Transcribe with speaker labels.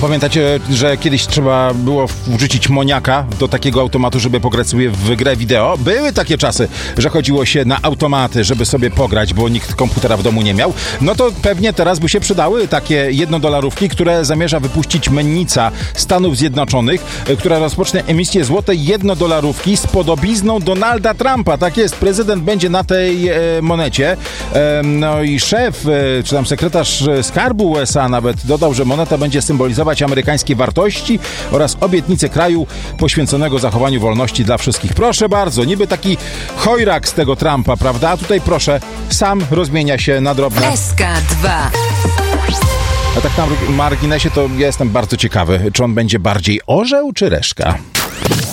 Speaker 1: Pamiętacie, że kiedyś trzeba było wrzucić moniaka do takiego automatu, żeby pograć sobie w grę wideo? Były takie czasy, że chodziło się na automaty, żeby sobie pograć, bo nikt komputera w domu nie miał. No to pewnie teraz by się przydały takie $1, które zamierza wypuścić mennica Stanów Zjednoczonych, która rozpocznie emisję złotej $1 z podobizną Donalda Trumpa. Tak jest, prezydent będzie na tej monecie. No i szef, czy tam sekretarz skarbu USA nawet dodał, że moneta będzie symbolizować amerykańskie wartości oraz obietnice kraju poświęconego zachowaniu wolności dla wszystkich. Proszę bardzo, niby taki chojrak z tego Trumpa, prawda? A tutaj proszę, sam rozmienia się na drobne.
Speaker 2: SK2.
Speaker 1: A tak na marginesie to ja jestem bardzo ciekawy, czy on będzie bardziej orzeł czy reszka?